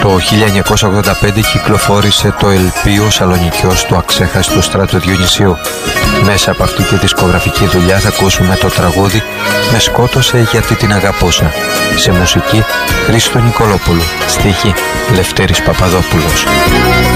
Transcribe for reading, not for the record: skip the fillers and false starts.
Το 1985 κυκλοφόρησε το LP «Ο Σαλονικιός» του αξέχαστου Στράτου Διονυσίου. Μέσα από αυτή τη δισκογραφική δουλειά θα ακούσουμε το τραγούδι «Με σκότωσε γιατί την αγαπούσα». Σε μουσική Χρήστο Νικολόπουλου, στίχη Λευτέρης Παπαδόπουλος.